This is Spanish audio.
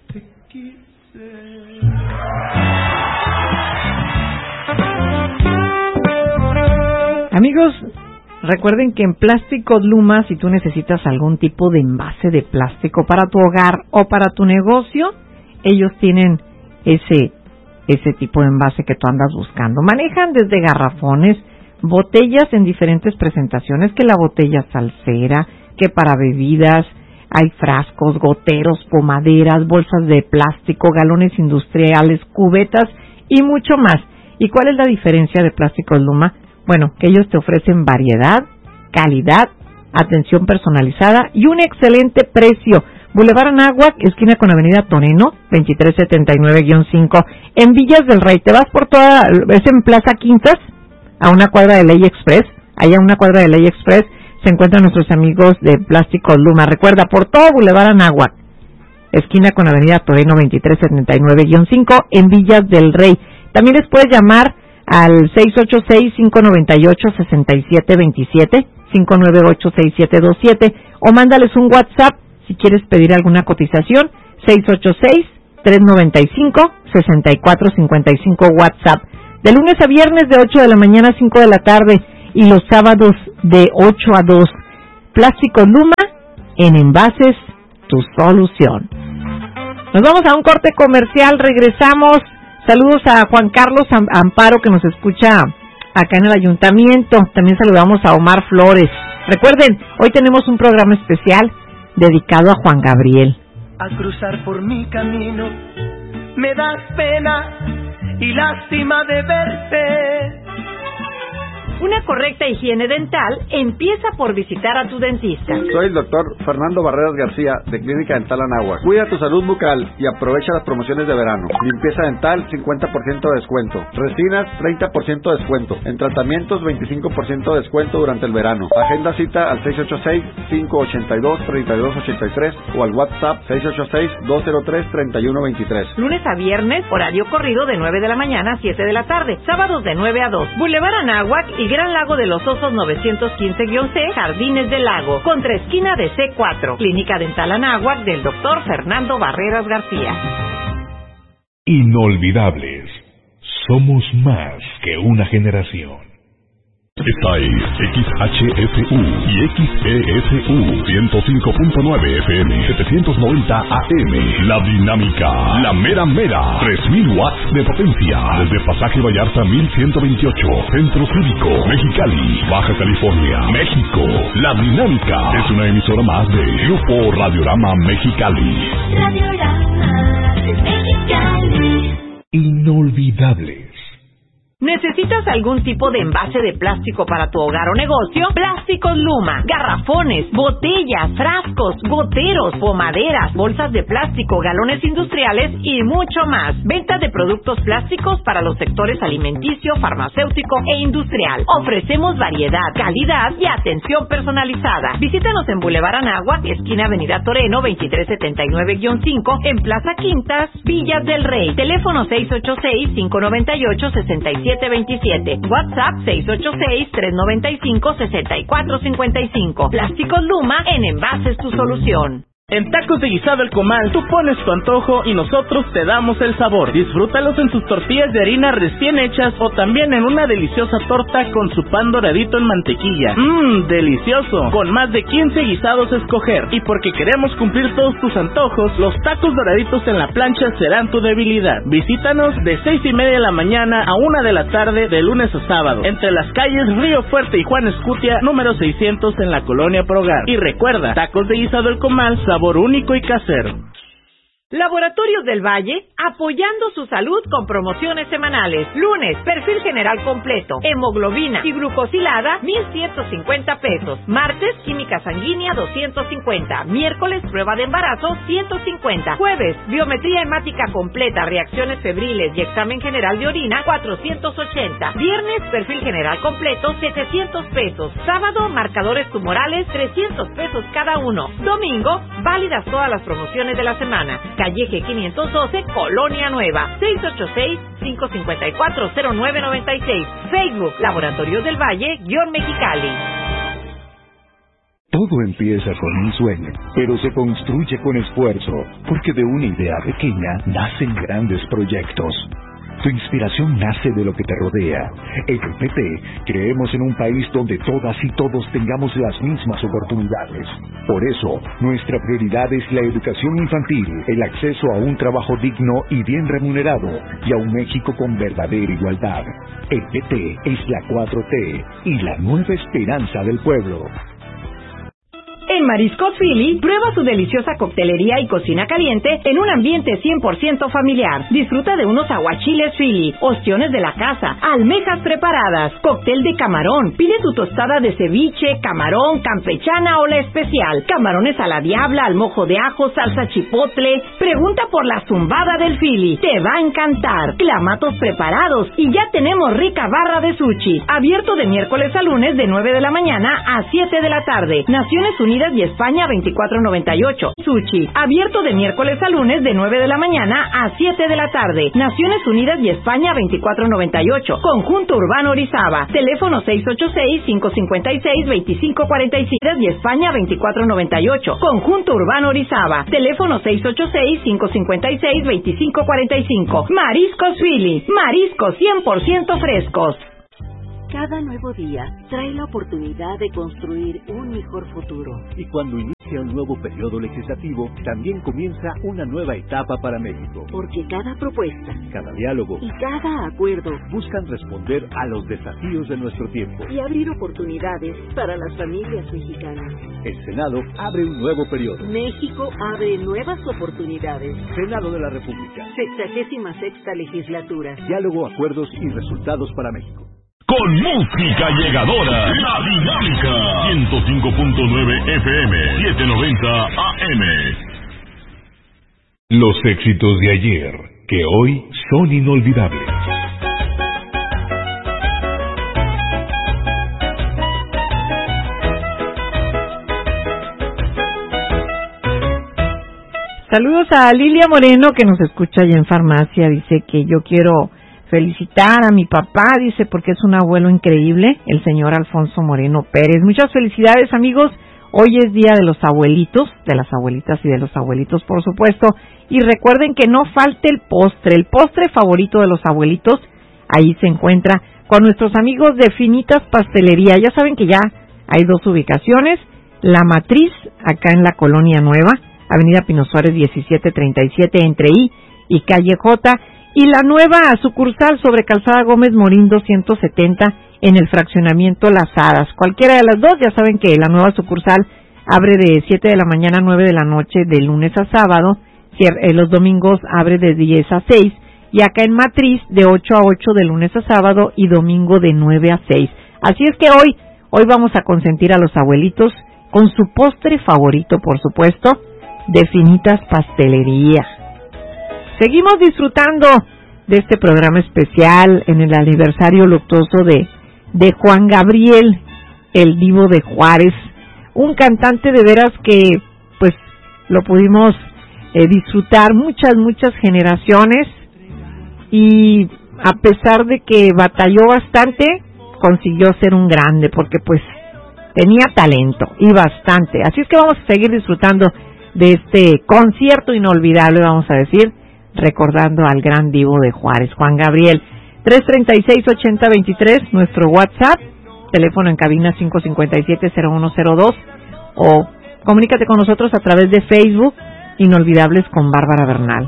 te quise. Amigos, recuerden que en Plásticos Luma, si tú necesitas algún tipo de envase de plástico para tu hogar o para tu negocio, ellos tienen ese tipo de envase que tú andas buscando. Manejan desde garrafones, botellas en diferentes presentaciones, que la botella salsera, que para bebidas, hay frascos, goteros, pomaderas, bolsas de plástico, galones industriales, cubetas y mucho más. ¿Y cuál es la diferencia de Plásticos Luma? Bueno, que ellos te ofrecen variedad, calidad, atención personalizada y un excelente precio. Boulevard Anáhuac, esquina con Avenida Toreno, 2379-5, en Villas del Rey. Te vas por toda, es en Plaza Quintas, a una cuadra de Ley Express. Allá a una cuadra de Ley Express se encuentran nuestros amigos de Plásticos Luma. Recuerda, por todo Boulevard Anáhuac, esquina con Avenida Toreno, 2379-5, en Villas del Rey. También les puedes llamar al 686-598-6727, 598-6727, o mándales un WhatsApp si quieres pedir alguna cotización, 686-395-6455 WhatsApp. De lunes a viernes de 8 de la mañana a 5 de la tarde y los sábados de 8 a 2. Plásticos Luma, en envases, tu solución. Nos vamos a un corte comercial, regresamos. Saludos a Juan Carlos Amparo, que nos escucha acá en el ayuntamiento. También saludamos a Omar Flores. Recuerden, hoy tenemos un programa especial dedicado a Juan Gabriel. Al cruzar por mi camino, me das pena y lástima de verte. Una correcta higiene dental empieza por visitar a tu dentista. Soy el doctor Fernando Barreras García, de Clínica Dental Anáhuac. Cuida tu salud bucal y aprovecha las promociones de verano. Limpieza dental, 50% de descuento. Resinas, 30% de descuento. En tratamientos, 25% de descuento durante el verano. Agenda cita al 686-582-3283 o al WhatsApp 686-203-3123. Lunes a viernes, horario corrido de 9 de la mañana a 7 de la tarde. Sábados de 9 a 2. Boulevard Anáhuac y Gran Lago de los Osos 915-C, Jardines del Lago, contra esquina de C4. Clínica Dental Anáhuac del doctor Fernando Barreras García. Inolvidables. Somos más que una generación. Esta es XHFU y XESU 105.9 FM 790 AM. La dinámica, la mera mera, 3000 watts de potencia. Desde Pasaje Vallarta 1128, Centro Cívico, Mexicali, Baja California, México. La dinámica es una emisora más de Grupo Radiorama Mexicali. Radiorama Mexicali. Inolvidables. ¿Necesitas algún tipo de envase de plástico para tu hogar o negocio? Plásticos Luma, garrafones, botellas, frascos, goteros, pomaderas, bolsas de plástico, galones industriales y mucho más. Venta de productos plásticos para los sectores alimenticio, farmacéutico e industrial. Ofrecemos variedad, calidad y atención personalizada. Visítanos en Boulevard Anáhuac, esquina Avenida Toreno, 2379-5, en Plaza Quintas, Villas del Rey. Teléfono 686-598-6727. WhatsApp 686-395-6455. Plásticos Luma, en envases tu solución. En Tacos de Guisado El Comal, tú pones tu antojo y nosotros te damos el sabor. Disfrútalos en sus tortillas de harina recién hechas o también en una deliciosa torta con su pan doradito en mantequilla. ¡Delicioso! Con más de 15 guisados a escoger. Y porque queremos cumplir todos tus antojos, los tacos doraditos en la plancha serán tu debilidad. Visítanos de 6:30 de la mañana a 1 de la tarde de lunes a sábado, entre las calles Río Fuerte y Juan Escutia, número 600 en la Colonia Progar. Y recuerda, Tacos de Guisado El Comal, sabor único y casero. Laboratorios del Valle, apoyando su salud con promociones semanales. Lunes, perfil general completo, hemoglobina y glucosilada, 1,150 pesos. Martes, química sanguínea, 250. Miércoles, prueba de embarazo, 150. Jueves, biometría hemática completa, reacciones febriles y examen general de orina, 480. Viernes, perfil general completo, 700 pesos. Sábado, marcadores tumorales, 300 pesos cada uno. Domingo, válidas todas las promociones de la semana. Calle G 512, Colonia Nueva, 686-554-0996. Facebook, Laboratorios del Valle, _Mexicali. Todo Todo empieza con un sueño, pero se construye con esfuerzo, porque de una idea pequeña nacen grandes proyectos. Tu inspiración nace de lo que te rodea. En el PT creemos en un país donde todas y todos tengamos las mismas oportunidades. Por eso, nuestra prioridad es la educación infantil, el acceso a un trabajo digno y bien remunerado, y a un México con verdadera igualdad. El PT es la 4T y la nueva esperanza del pueblo. En Mariscos Philly, prueba su deliciosa coctelería y cocina caliente en un ambiente 100% familiar. Disfruta de unos aguachiles Philly, ostiones de la casa, almejas preparadas, cóctel de camarón. Pide tu tostada de ceviche, camarón, campechana o la especial. Camarones a la diabla, al mojo de ajo, salsa chipotle. Pregunta por la zumbada del Philly. Te va a encantar. Clamatos preparados y ya tenemos rica barra de sushi. Abierto de miércoles a lunes de 9 de la mañana a 7 de la tarde. Naciones Unidas y España 2498. Sushi, abierto de miércoles a lunes de 9 de la mañana a 7 de la tarde. Naciones Unidas y España 2498. Conjunto Urbano Orizaba. Teléfono 686-556-2545 y España 2498. Conjunto Urbano Orizaba. Teléfono 686-556-2545. Mariscos Philly. Mariscos 100% frescos. Cada nuevo día trae la oportunidad de construir un mejor futuro. Y cuando inicia un nuevo periodo legislativo, también comienza una nueva etapa para México. Porque cada propuesta, cada diálogo y cada acuerdo buscan responder a los desafíos de nuestro tiempo y abrir oportunidades para las familias mexicanas. El Senado abre un nuevo periodo. México abre nuevas oportunidades. Senado de la República. 66ª legislatura. Diálogo, acuerdos y resultados para México. Con música llegadora, La Dinámica, 105.9 FM, 790 AM. Los éxitos de ayer, que hoy son inolvidables. Saludos a Lilia Moreno, que nos escucha allá en farmacia. Dice que yo quiero felicitar a mi papá, dice, porque es un abuelo increíble, el señor Alfonso Moreno Pérez. Muchas felicidades, amigos. Hoy es día de los abuelitos, de las abuelitas y de los abuelitos, por supuesto. Y recuerden que no falte el postre favorito de los abuelitos. Ahí se encuentra con nuestros amigos de Finitas Pastelería. Ya saben que ya hay dos ubicaciones. La Matriz, acá en la Colonia Nueva, Avenida Pino Suárez 1737, entre I y Calle J. Y la nueva sucursal sobre Calzada Gómez Morín 270 en el fraccionamiento Las Hadas. Cualquiera de las dos, ya saben que la nueva sucursal abre de 7 de la mañana a 9 de la noche de lunes a sábado. Los domingos abre de 10 a 6. Y acá en Matriz de 8 a 8 de lunes a sábado y domingo de 9 a 6. Así es que hoy vamos a consentir a los abuelitos con su postre favorito, por supuesto, de Finitas Pastelería. Seguimos disfrutando de este programa especial en el aniversario luctuoso de Juan Gabriel, el Divo de Juárez, un cantante de veras que pues lo pudimos disfrutar muchas generaciones, y a pesar de que batalló bastante, consiguió ser un grande, porque pues tenía talento y bastante. Así es que vamos a seguir disfrutando de este concierto inolvidable, vamos a decir, recordando al gran Divo de Juárez, Juan Gabriel. 336-8023, nuestro WhatsApp, teléfono en cabina 557-0102, o comunícate con nosotros a través de Facebook, Inolvidables con Bárbara Bernal.